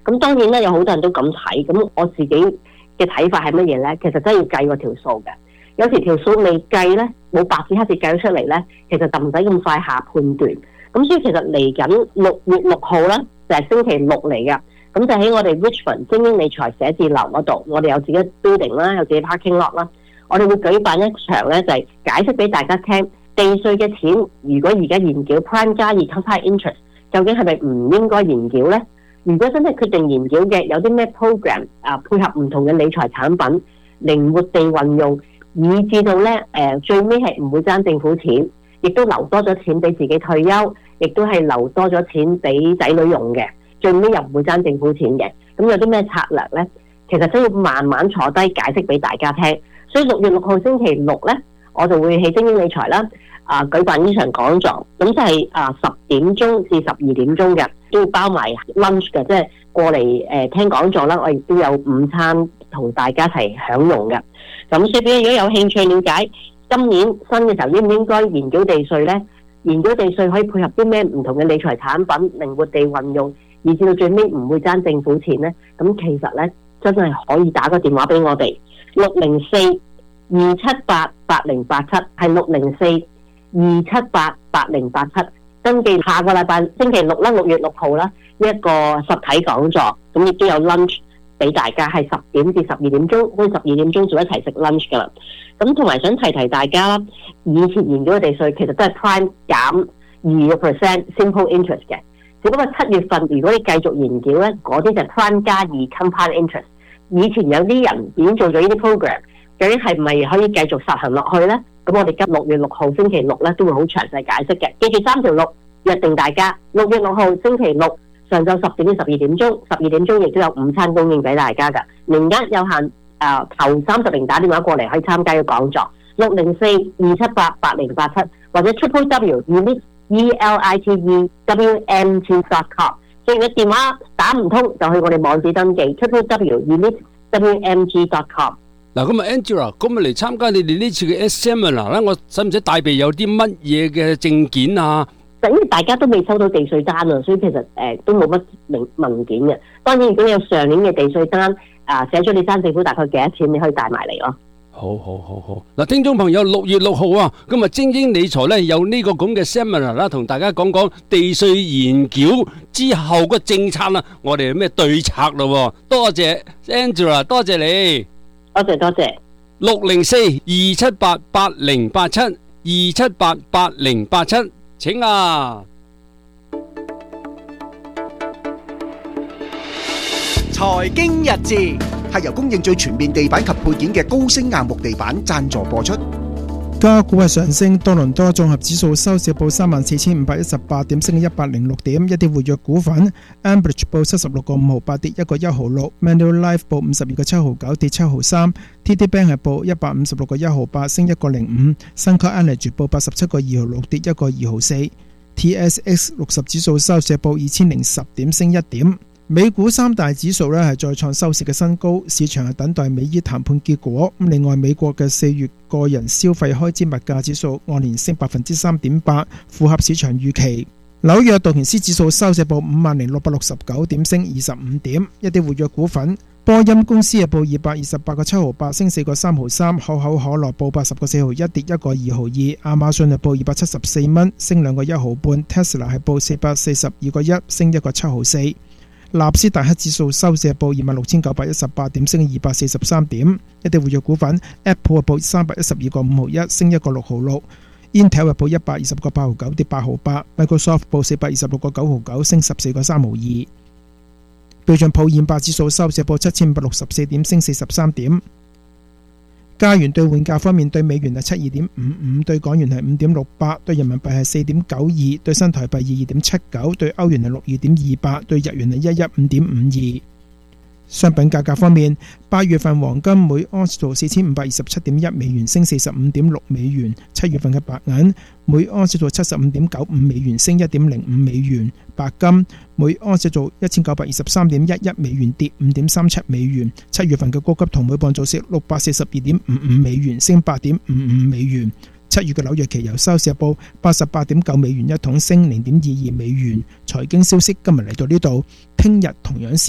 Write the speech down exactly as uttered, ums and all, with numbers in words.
咁當然咧，有好多人都咁睇，咁我自己嘅睇法係乜嘢咧？其實真係要計個條數嘅。有時條數未計咧，冇白紙黑字計出嚟咧，其實就唔使咁快下判斷。咁所以其實嚟緊六月六號咧，就係星期六嚟嘅。咁就喺我哋 Richmond 精英理財寫字樓嗰度，我哋有自己 building 啦，有自己 parking lot 啦。我哋會舉辦一場咧，就係解釋俾大家聽地稅嘅錢，如果而家延繳 Prime 加二 compound interest，究竟係咪唔應該延繳咧？如果真係決定延繳嘅，有啲咩 program 啊，配合唔同嘅理財產品，靈活地運用，以至到咧誒、呃、最尾係唔會爭政府錢，亦都留多咗錢俾自己退休，亦都係留多咗錢俾仔女用嘅，最尾又唔會爭政府錢嘅。咁有啲咩策略咧？其實都要慢慢坐低解釋俾大家聽。所以六月六號星期六咧，我就會喺精英理財啦，啊舉辦呢場講座，咁就係啊十點鐘至十二點鐘嘅，都要包埋 lunch 嘅，即係過嚟誒、呃、聽講座啦。我亦都有午餐同大家一齊享用嘅。咁所以如果有興趣了解今年新嘅時候應唔應該延繳地稅咧？延繳地稅可以配合啲咩唔同嘅理財產品，靈活地運用，以至到最尾唔會爭政府錢咧。咁其實咧真係可以打個電話俾我哋。六零四二七八八零八七係六零四二七八八零八七，登記下個禮拜星期六啦，六月六號啦，呢一個實體講座，咁亦都有 lunch 俾大家，係十點至十二點鐘，咁十二點鐘就一齊食 lunch 噶啦。咁同埋想提提大家啦，以前延繳嘅地稅其實都係 prime 減二個 percent simple interest 嘅，只不過七月份如果你繼續延繳咧，嗰啲就係 prime 加二 compound interest。以前有啲人已經做咗呢啲 program， 究竟係咪可以繼續實行落去呢？咁我哋今六月六號星期六咧都會好詳細解釋嘅。記住三條六，約定大家六月六號星期六上晝十點至十二點鐘，十二點鐘亦都有午餐供應俾大家㗎。名額有限，誒、呃、頭三十名打電話過嚟可以參加嘅講座，六零四二七八八零八七或者 triple w elite e l i t e w m t dot com。所以你電話打唔通，就去我哋網址登記 triple w elite w m t dot com。 嗱，咁啊 Angela，咁啊嚟參加你哋呢次嘅 seminar 咧，我使唔使帶備有啲乜嘢嘅證件啊？ 因為大家都未收到地稅單啊，所以其實誒、呃、都冇乜文文件嘅。當然，如果你有上年嘅地稅單啊，寫咗你爭政府大概幾多錢，你可以帶埋嚟咯。 好好好好，嗱，聽眾朋友，六月六號啊，咁啊精英理財咧有呢個咁嘅 seminar 啦，同大家講講地稅延繳之後個政策啦，我哋有咩對策咯？多謝 Angela， 多謝你， 多謝多謝。 六零四二七八八零八七二七八八零八七，請啊！ 財經日誌係由供應最全面地板及配件嘅高星硬木地板贊助播出。 加股係上升，多倫多綜合指數收市報三萬四千五百一十八點，升一百零六點。一啲活躍股份 Ambridge 報七十六個五毫八，跌一個一毫六。Manulife 報五十二個七毫九，跌七毫三。T D Bank 係報一百五十六個一毫八，升一個零五。Suncorp Energy 報八十七個二毫六，跌一個二毫四。T S X 六十指數收市報二千零十點，升一點。美股三大指數咧係再創收市嘅新高，市場係等待美伊談判結果。咁另外，美國嘅四月個人消費開支物價指數按年升百分之三點八，符合市場預期。紐約道瓊斯指數收市報五萬零六百六十九點，升二十五點。一啲活躍股份，波音公司係報二百二十八個七毫八，升四個三毫三。可口可樂報八十個四毫一，跌一個二毫二。亞馬遜係報二百七十四蚊，升兩個一毫半。Tesla 係報四百四十二個一，升一個七毫四。納斯達克指數收市報二萬六千九百一十八點，升二百四十三點。一啲活躍股份 ，Apple 報三百一十二個五毫一，升一個六毫六。Intel 報一百二十個八毫九，跌八毫八。Microsoft 報四百二十六個九毫九，升十四個三毫二。標準普爾五百指數收市報七千五百六十四點，升四十三點。加元兌換價方面，對美元係七二點五五，對港元係五點六八，對人民幣係四點九二，對新台幣二二點七九，對歐元係六二點二八，對日元係一一五點五二。商品價格方面，八月份黃金每盎司到四千五百二十七點一美元，升四十五點六美元。七月份嘅白銀每盎司到七十五點九五美元，升一點零五美元。白金每盎司做一千九百二十三點一一美元，跌五點三七美元。七月份嘅高級銅每磅做息六百四十二點五五美元，升八點五五美元。七月嘅紐約期油收市報八十八點九美元一桶，升零點二二美元。財經消息今日嚟到呢度，聽日同樣時